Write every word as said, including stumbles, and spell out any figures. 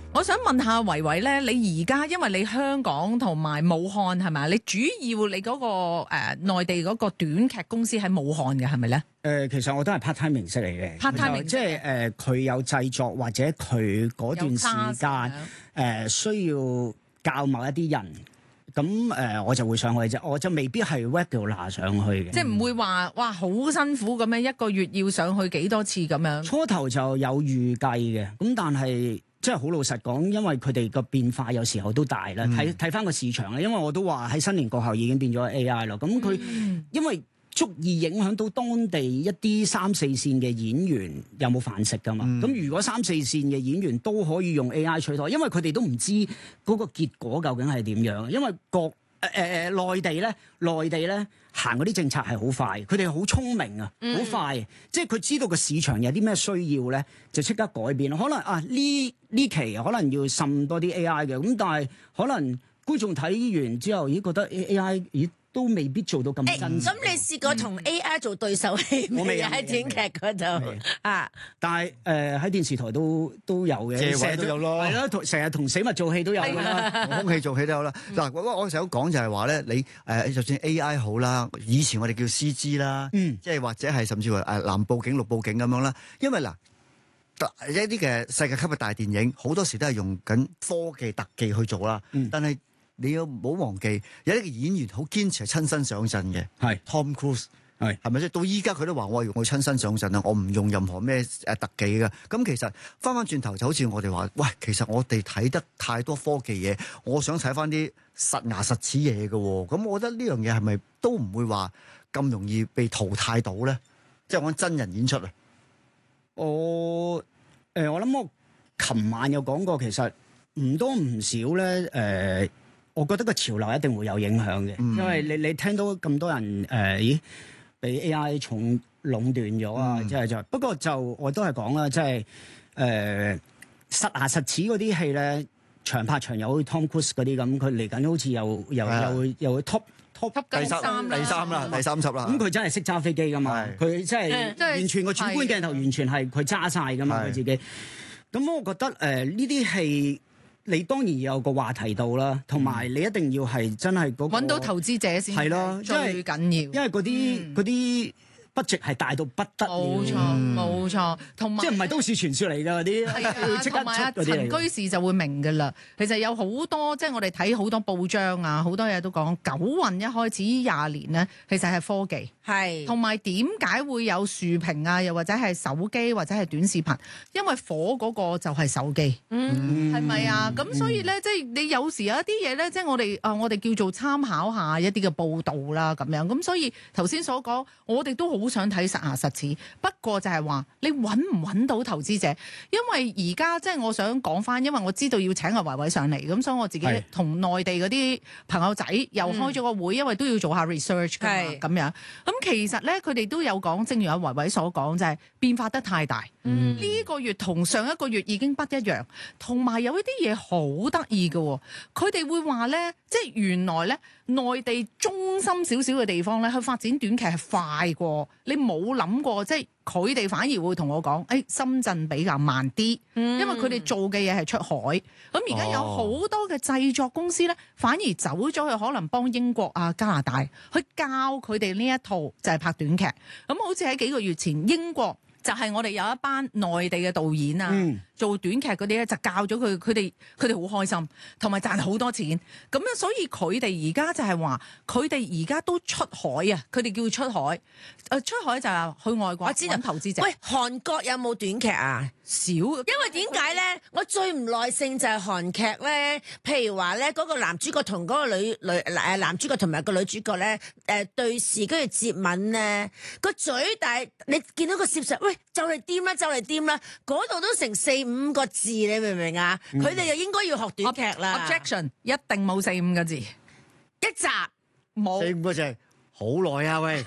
我想問下維維咧，你而家因為你香港同埋武漢係咪？你主要你嗰、那個誒、呃、內地嗰個短劇公司喺武漢嘅係咪咧？誒、 呃，其實我都係 part time 形式嚟嘅 part time 即係誒佢有製作或者佢嗰段時間誒、呃、需要教某一啲人。咁誒、呃，我就會上去啫，我就未必係 regular 上去嘅， 即係唔會話哇好辛苦咁樣一個月要上去幾多次咁樣。 初頭就有預計嘅，咁但係即係好老實講，因為佢哋個變化有時候都大啦。睇睇翻個市場咧，因為我都話喺新年過後已經變咗 A I 咯。咁佢、嗯、因為足以影響到當地一啲三四線嘅演員有冇飯食噶嘛？咁、嗯、如果三四線嘅演員都可以用 A I 取代，因為佢哋都唔知嗰個結果究竟係點樣。因為國誒誒誒內地咧，內地咧行嗰啲政策係好快，佢哋好聰明啊，好、嗯、快，即係佢知道個市場有啲咩需要咧，就即刻改變。可能啊呢呢期可能要滲多啲 A I 嘅，咁但係可能觀眾睇完之後，咦覺得 A I 咦？都未必做到咁真實。 咁、欸、你試過同 A I 做對手戲未？我未喺短劇嗰度啊。但係誒喺電視台都都有嘅， 成日都有咯。 係咯，成日同死物做戲都有㗎啦， 同空氣做戲都有啦。嗱、嗯，我我成日講就係話咧，你誒、呃、就算 A I 好啦，以前我哋叫 C G 啦，嗯，即係或者係甚至話誒藍佈景、綠佈景咁樣啦。因為嗱，一啲嘅世界級嘅大電影好多時都係用緊科技特技去做啦，嗯、但係。你要唔好忘記，有一個演員好堅持係親身上陣嘅，係 Tom Cruise， 係係咪先？到依家佢都話我用我親身上陣啊，我唔用任何咩誒特技嘅。咁其實翻翻轉頭就好似我哋話，喂，其實我哋睇得太多科技嘢，我想睇翻啲實牙實齒嘢嘅。咁我覺得呢樣嘢係咪都唔會話咁容易被淘汰到咧？即係講真人演出啊！ 我誒、呃，我諗我琴晚有講過，其實唔多唔少咧，誒、呃。我覺得個潮流一定會有影響嘅，嗯、因為你你聽到咁多人誒，咦俾 A I 重壟斷咗啊！即係就不過就我都係講啦，即係誒實牙實齒嗰啲戲咧，長拍長有 Tom Cruise 嗰啲咁，佢嚟緊好似又又又會又會 top top 第三第三啦，第三集啦。咁佢真係識揸飛機噶嘛？佢真係完全個主觀鏡頭完全係佢揸晒噶嘛佢自己。咁我覺得誒呢啲戲。你當然要有個話題度啦，同埋你一定要係真係嗰個揾到投資者先係咯， 最緊要。 因為嗰啲嗰啲 budget 係大到不得了， 冇錯冇錯，同埋即係唔係都市傳說嚟㗎嗰啲，要即刻出嗰啲嚟。陳居士就會明㗎啦。其實有好多即係我哋睇好多報章啊，好多嘢都講九運一開始廿年咧，其實係科技係，同埋點解會有豎屏啊？又或者係手機或者係短視頻，因為火嗰個就係手機，嗯，係咪啊？咁、嗯、所以咧，即係你有時有一啲嘢咧，即係我哋啊，我哋叫做參考下一啲嘅報導啦，咁樣咁。所以頭先所講，我哋都好想睇實牙實齒，不過就係話你揾唔揾到投資者？因為而家即係我想講翻，因為我知道要請阿維維上嚟，咁所以我自己同內地嗰啲朋友仔又開咗個會，因為都要做下 research 㗎咁樣。咁其實咧，佢哋都有講，正如阿維維所講，就係、是、變化得太大。呢、嗯、個月同上一個月已經不一樣，同埋有一啲嘢好得意嘅，佢哋會話咧，即係原來咧內地中心少少嘅地方咧，去發展短劇係快過你冇諗過，即係佢哋反而會同我講，誒、哎、深圳比較慢啲，因為佢哋做嘅嘢係出海。咁而家有好多嘅製作公司咧，反而走咗去可能幫英國啊、加拿大去教佢哋呢一套就係拍短劇。咁好似喺幾個月前，英國就係我哋有一班內地嘅導演啊。嗯做短劇嗰啲咧就教咗佢，佢哋佢哋好開心，同埋賺好多錢。咁樣所以佢哋而家就係話，佢哋而家都出海啊！佢哋叫出海，誒出海就係去外國我知揾投資者。 喂，韓國有冇短劇啊？ 少， 因為點解咧？我最唔耐性就係韓劇咧，譬如話咧嗰個男主角同嗰個女女誒男主角同埋個女主角咧誒對視，跟住接吻咧個嘴，但係你見到個攝實，喂就嚟掂啦，就嚟掂啦，嗰度都成四五個字，你明唔明啊？佢哋又應該要學短劇啦。 Objection， 一定冇四五個字， 一集冇四五個字，好耐啊喂！